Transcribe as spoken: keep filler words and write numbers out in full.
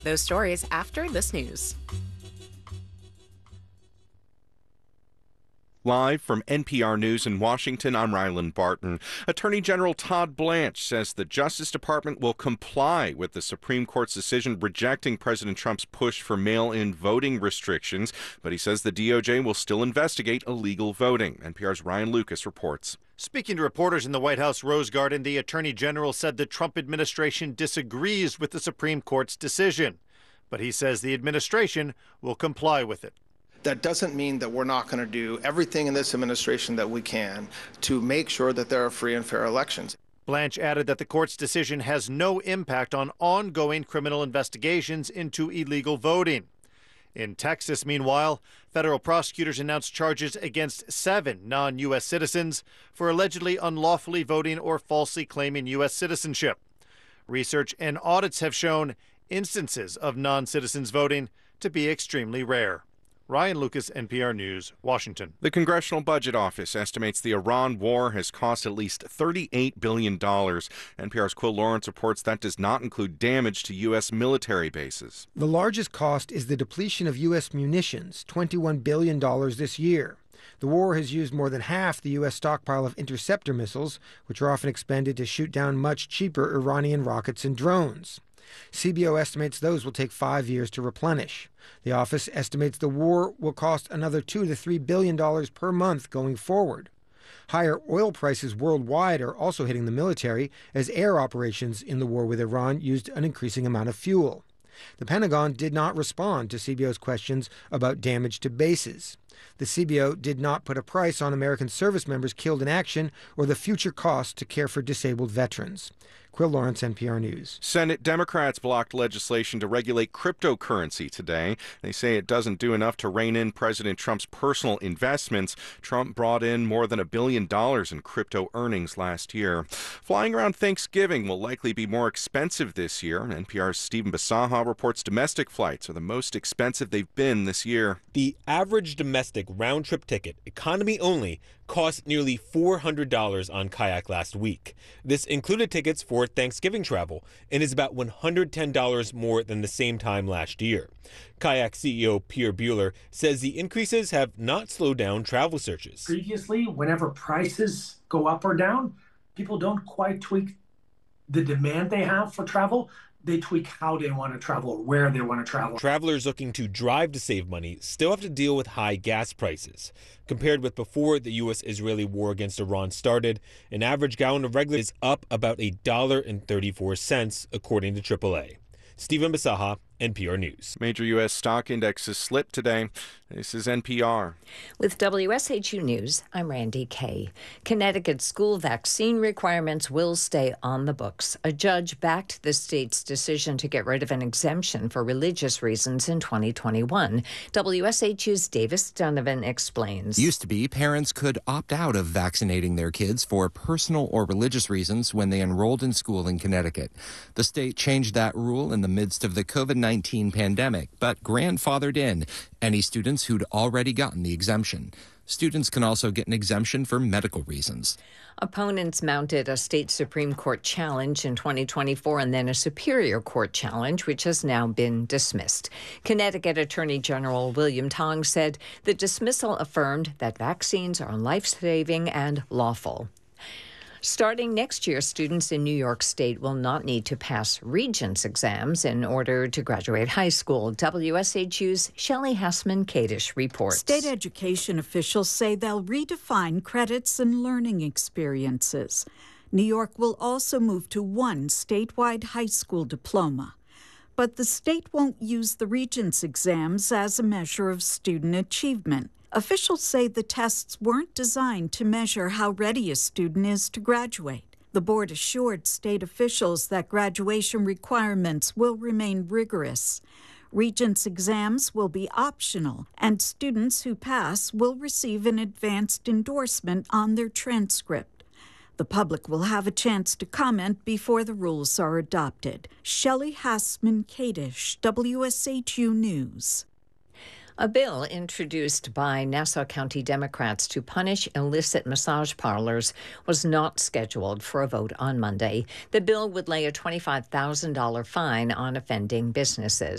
Those stories after this news. Live from N P R News in Washington, I'm Ryland Barton. Attorney General Todd Blanche says the Justice Department will comply with the Supreme Court's decision rejecting President Trump's push for mail-in voting restrictions, but he says the D O J will still investigate illegal voting. N P R's Ryan Lucas reports. Speaking to reporters in the White House Rose Garden, the Attorney General said the Trump administration disagrees with the Supreme Court's decision, but he says the administration will comply with it. That doesn't mean that we're not going to do everything in this administration that we can to make sure that there are free and fair elections. Blanche added that the court's decision has no impact on ongoing criminal investigations into illegal voting. In Texas, meanwhile, federal prosecutors announced charges against seven non-U S citizens for allegedly unlawfully voting or falsely claiming U S citizenship. Research and audits have shown instances of non-citizens voting to be extremely rare. Ryan Lucas, N P R News, Washington. The Congressional Budget Office estimates the Iran war has cost at least thirty-eight billion dollars. N P R's Quill Lawrence reports that does not include damage to U S military bases. The largest cost is the depletion of U S munitions, twenty-one billion dollars this year. The war has used more than half the U S stockpile of interceptor missiles, which are often expended to shoot down much cheaper Iranian rockets and drones. C B O estimates those will take five years to replenish. The office estimates the war will cost another two to three billion dollars per month going forward. Higher oil prices worldwide are also hitting the military as air operations in the war with Iran used an increasing amount of fuel. The Pentagon did not respond to C B O's questions about damage to bases. The C B O did not put a price on American service members killed in action or the future costs to care for disabled veterans. Quill Lawrence, N P R News. Senate Democrats blocked legislation to regulate cryptocurrency today. They say it doesn't do enough to rein in President Trump's personal investments. Trump brought in more than a billion dollars in crypto earnings last year. Flying around Thanksgiving will likely be more expensive this year. N P R's Stephen Basaha reports domestic flights are the most expensive they've been this year. The average domestic round-trip ticket, economy only, cost nearly four hundred dollars on Kayak last week. This included tickets for Thanksgiving travel and is about one hundred ten dollars more than the same time last year. Kayak C E O Pierre Bueller says the increases have not slowed down travel searches. Previously, whenever prices go up or down, people don't quite tweak the demand they have for travel. They tweak how they want to travel or where they want to travel. Travelers looking to drive to save money still have to deal with high gas prices. Compared with before the U S Israeli war against Iran started, an average gallon of regular is up about one dollar and thirty-four cents, according to triple A. Stephen Basaha, N P R News. Major U S stock indexes slipped today. This is N P R. With W S H U News, I'm Randy Kay. Connecticut school vaccine requirements will stay on the books. A judge backed the state's decision to get rid of an exemption for religious reasons in twenty twenty-one. W S H U's Davis Donovan explains. Used to be parents could opt out of vaccinating their kids for personal or religious reasons when they enrolled in school in Connecticut. The state changed that rule in the midst of the COVID nineteen pandemic, but grandfathered in any students who'd already gotten the exemption. Students can also get an exemption for medical reasons. Opponents mounted a state Supreme Court challenge in twenty twenty-four and then a Superior Court challenge, which has now been dismissed. Connecticut Attorney General William Tong said the dismissal affirmed that vaccines are life-saving and lawful. Starting next year, students in New York State will not need to pass Regents exams in order to graduate high school. W S H U's Shelley Hassman-Kadish reports. State education officials say they'll redefine credits and learning experiences. New York will also move to one statewide high school diploma. But the state won't use the Regents exams as a measure of student achievement. Officials say the tests weren't designed to measure how ready a student is to graduate. The board assured state officials that graduation requirements will remain rigorous. Regents exams will be optional, and students who pass will receive an advanced endorsement on their transcript. The public will have a chance to comment before the rules are adopted. Shelley Hassman-Kadish, W S H U News. A bill introduced by Nassau County Democrats to punish illicit massage parlors was not scheduled for a vote on Monday. The bill would lay a twenty-five thousand dollars fine on offending businesses.